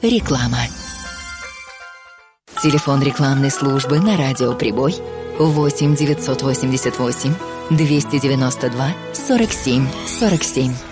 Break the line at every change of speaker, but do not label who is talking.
Реклама. Телефон рекламной службы на радио «Прибой» 8 988 292 47 47.